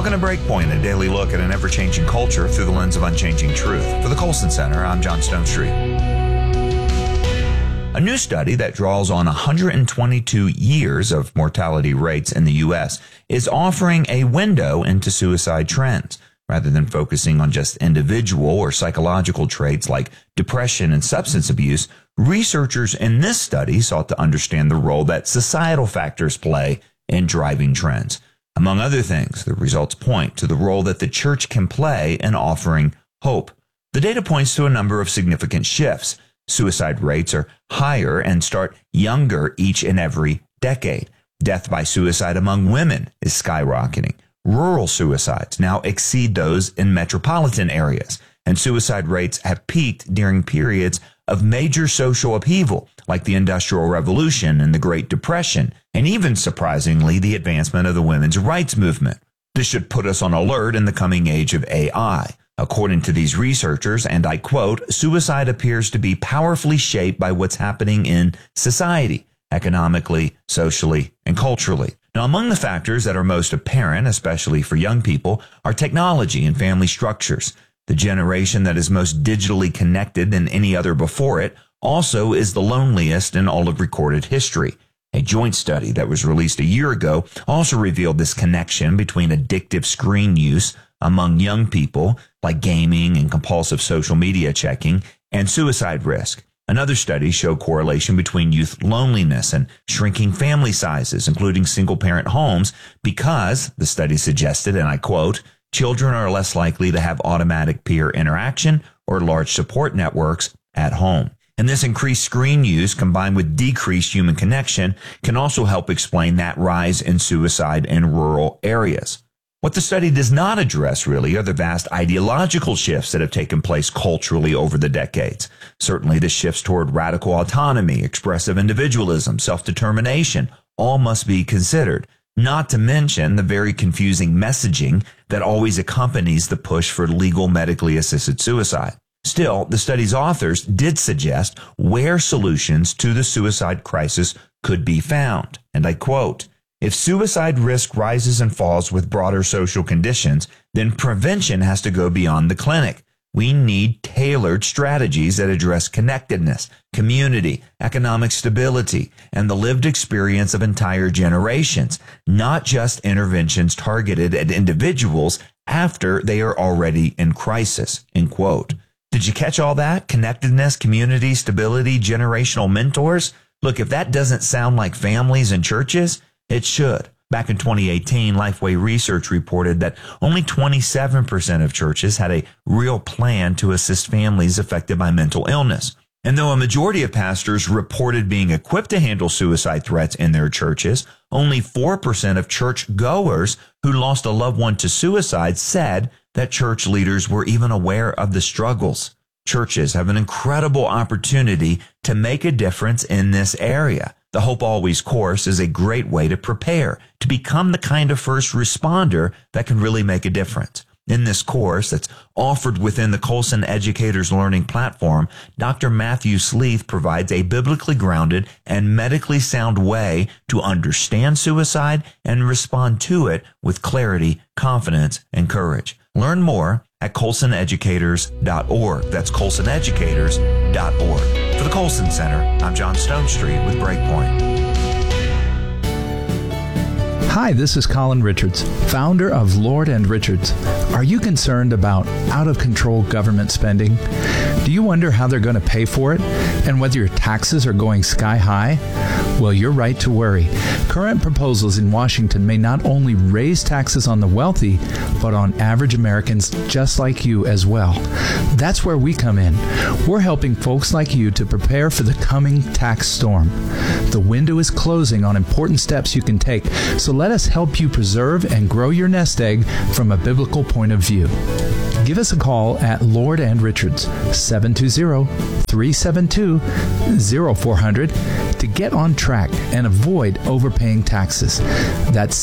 Welcome to Breakpoint, a daily look at an ever-changing culture through the lens of unchanging truth. For the Colson Center, I'm John Stonestreet. A new study that draws on 122 years of mortality rates in the U.S. is offering a window into suicide trends. Rather than focusing on just individual or psychological traits like depression and substance abuse, researchers in this study sought to understand the role that societal factors play in driving trends. Among other things, the results point to the role that the church can play in offering hope. The data points to a number of significant shifts. Suicide rates are higher and start younger each and every decade. Death by suicide among women is skyrocketing. Rural suicides now exceed those in metropolitan areas, and suicide rates have peaked during periods of major social upheaval, like the Industrial Revolution and the Great Depression, and even, surprisingly, the advancement of the women's rights movement. This should put us on alert in the coming age of AI. According to these researchers, and I quote, suicide appears to be powerfully shaped by what's happening in society, economically, socially, and culturally. Now, among the factors that are most apparent, especially for young people, are technology and family structures. The generation that is most digitally connected than any other before it also is the loneliest in all of recorded history. A joint study that was released a year ago also revealed this connection between addictive screen use among young people, like gaming and compulsive social media checking, and suicide risk. Another study showed correlation between youth loneliness and shrinking family sizes, including single-parent homes, because, the study suggested, and I quote, children are less likely to have automatic peer interaction or large support networks at home. And this increased screen use combined with decreased human connection can also help explain that rise in suicide in rural areas. What the study does not address, really, are the vast ideological shifts that have taken place culturally over the decades. Certainly, the shifts toward radical autonomy, expressive individualism, self-determination, all must be considered, not to mention the very confusing messaging that always accompanies the push for legal medically assisted suicide. Still, the study's authors did suggest where solutions to the suicide crisis could be found. And I quote, if suicide risk rises and falls with broader social conditions, then prevention has to go beyond the clinic. We need tailored strategies that address connectedness, community, economic stability, and the lived experience of entire generations, not just interventions targeted at individuals after they are already in crisis, end quote. Did you catch all that? Connectedness, community, stability, generational mentors? Look, if that doesn't sound like families and churches, it should. Back in 2018, Lifeway Research reported that only 27% of churches had a real plan to assist families affected by mental illness. And though a majority of pastors reported being equipped to handle suicide threats in their churches, only 4% of church goers who lost a loved one to suicide said that church leaders were even aware of the struggles. Churches have an incredible opportunity to make a difference in this area. The Hope Always course is a great way to prepare to become the kind of first responder that can really make a difference. In this course that's offered within the Colson Educators Learning Platform, Dr. Matthew Sleeth provides a biblically grounded and medically sound way to understand suicide and respond to it with clarity, confidence, and courage. Learn more at colsoneducators.org. That's colsoneducators.org. For the Colson Center, I'm John Stonestreet with Breakpoint. Hi, this is Colin Richards, founder of Lord & Richards. Are you concerned about out-of-control government spending? Do you wonder how they're going to pay for it and whether your taxes are going sky high? Well, you're right to worry. Current proposals in Washington may not only raise taxes on the wealthy, but on average Americans just like you as well. That's where we come in. We're helping folks like you to prepare for the coming tax storm. The window is closing on important steps you can take, so let us help you preserve and grow your nest egg from a biblical point of view. Give us a call at Lord & Richards, 720-372-0400 to get on track and avoid overpaying taxes. That's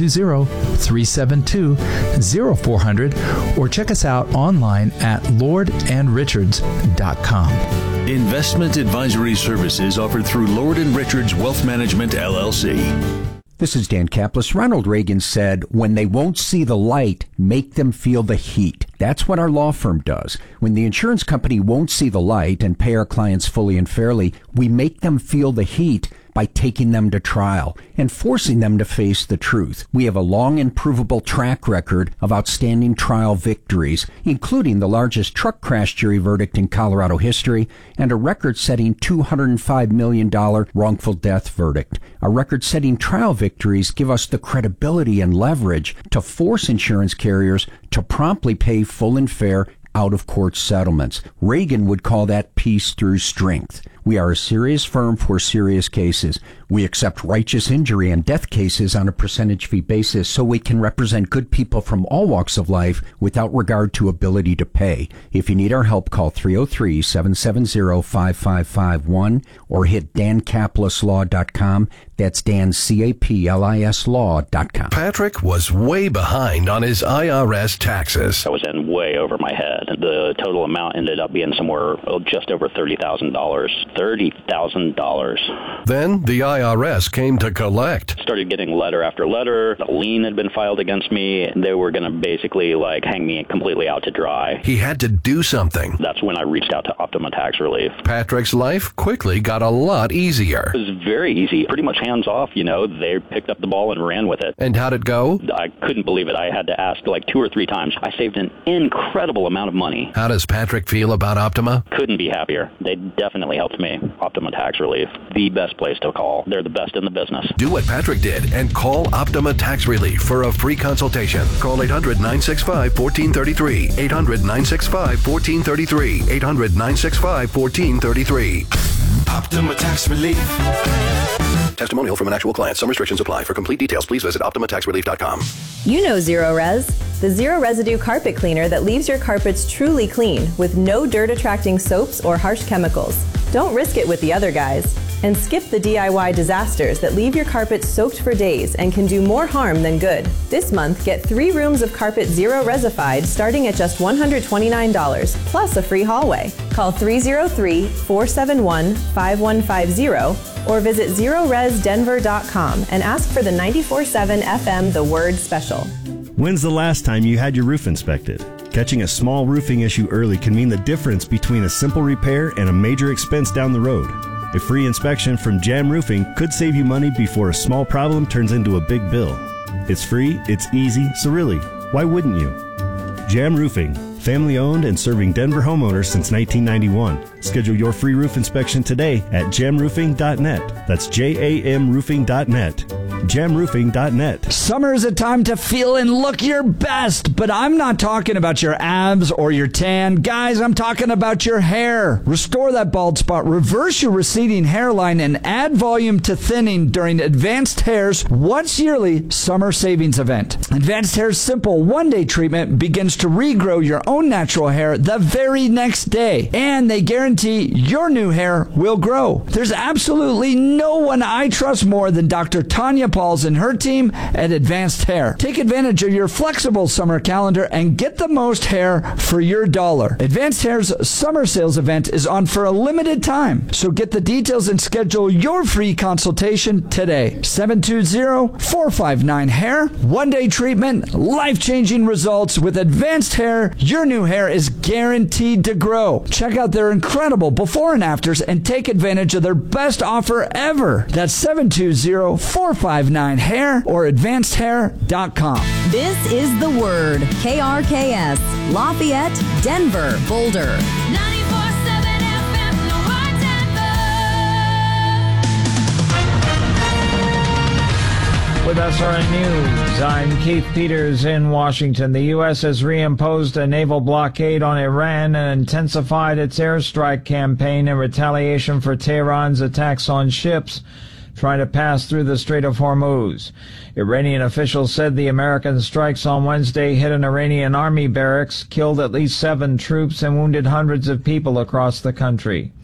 720-372-0400 or check us out online at lordandrichards.com. Investment advisory services offered through Lord & Richards Wealth Management, LLC. This is Dan Kaplan. Ronald Reagan said, when they won't see the light, make them feel the heat. That's what our law firm does. When the insurance company won't see the light and pay our clients fully and fairly, we make them feel the heat by taking them to trial and forcing them to face the truth. We have a long and provable track record of outstanding trial victories, including the largest truck crash jury verdict in Colorado history and a record-setting $205 million wrongful death verdict. Our record-setting trial victories give us the credibility and leverage to force insurance carriers to promptly pay full and fair out-of-court settlements. Reagan would call that peace through strength. We are a serious firm for serious cases. We accept righteous injury and death cases on a percentage fee basis so we can represent good people from all walks of life without regard to ability to pay. If you need our help, call 303-770-5551 or hit dancapluslaw.com. That's dancaplis.com. Patrick was way behind on his IRS taxes. I was in way over my head. The total amount ended up being somewhere just over $30,000. $30,000. Then the IRS came to collect. Started getting letter after letter. A lien had been filed against me. They were going to basically hang me completely out to dry. He had to do something. That's when I reached out to Optima Tax Relief. Patrick's life quickly got a lot easier. It was very easy. Pretty much hands off, They picked up the ball and ran with it. And how'd it go? I couldn't believe it. I had to ask 2 or 3 times. I saved an incredible amount of money. How does Patrick feel about Optima? Couldn't be happier. They definitely helped me. Optima Tax Relief, the best place to call. They're the best in the business. Do what Patrick did and call Optima Tax Relief for a free consultation. Call 800-965-1433. 800-965-1433. 800-965-1433. Optima Tax Relief. Testimonial from an actual client. Some restrictions apply. For complete details, please visit OptimaTaxRelief.com. You know Zero Res, the zero residue carpet cleaner that leaves your carpets truly clean with no dirt-attracting soaps or harsh chemicals. Don't risk it with the other guys. And skip the DIY disasters that leave your carpet soaked for days and can do more harm than good. This month, get 3 rooms of carpet Zero Resified starting at just $129, plus a free hallway. Call 303-471-5150 or visit ZeroResDenver.com and ask for the 94.7 FM The Word Special. When's the last time you had your roof inspected? Catching a small roofing issue early can mean the difference between a simple repair and a major expense down the road. A free inspection from Jam Roofing could save you money before a small problem turns into a big bill. It's free, it's easy, so really, why wouldn't you? Jam Roofing, family owned and serving Denver homeowners since 1991. Schedule your free roof inspection today at jamroofing.net. That's JAMroofing.net. jamroofing.net. Summer is a time to feel and look your best, but I'm not talking about your abs or your tan. Guys, I'm talking about your hair. Restore that bald spot, reverse your receding hairline, and add volume to thinning during Advanced Hair's once yearly summer savings event. Advanced Hair's simple one-day treatment begins to regrow your own natural hair the very next day, and they guarantee your new hair will grow. There's absolutely no one I trust more than Dr. Tanya Pauls and her team at Advanced Hair. Take advantage of your flexible summer calendar and get the most hair for your dollar. Advanced Hair's summer sales event is on for a limited time, so get the details and schedule your free consultation today. 720-459-HAIR. One-day treatment, life-changing results. With Advanced Hair, your new hair is guaranteed to grow. Check out their incredible before and afters and take advantage of their best offer ever. That's 720-459-HAIR or advancedhair.com. This is The Word. KRKS, Lafayette, Denver, Boulder. 94.7 FM, The Word, Denver. With SRN News, I'm Keith Peters in Washington. The U.S. has reimposed a naval blockade on Iran and intensified its airstrike campaign in retaliation for Tehran's attacks on ships trying to pass through the Strait of Hormuz. Iranian officials said the American strikes on Wednesday hit an Iranian army barracks, killed at least 7 troops, and wounded hundreds of people across the country.